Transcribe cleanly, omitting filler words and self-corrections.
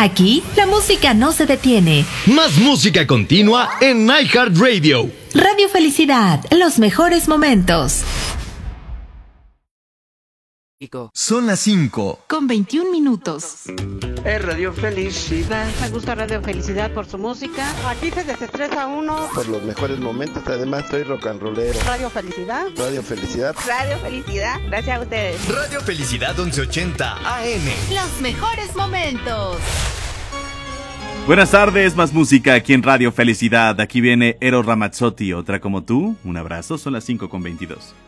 Aquí, la música no se detiene. Más música continua en iHeartRadio. Radio Felicidad, los mejores momentos. Son las 5:21. Es Radio Felicidad. Me gusta Radio Felicidad por su música. Aquí se desestresa uno. Por los mejores momentos, además soy rock and rollero. Radio Felicidad. Radio Felicidad. Radio Felicidad, gracias a ustedes. Radio Felicidad 1180 AM. Los mejores momentos. Buenas tardes, más música aquí en Radio Felicidad. Aquí viene Eros Ramazzotti, otra como tú. Un abrazo, son las 5:22.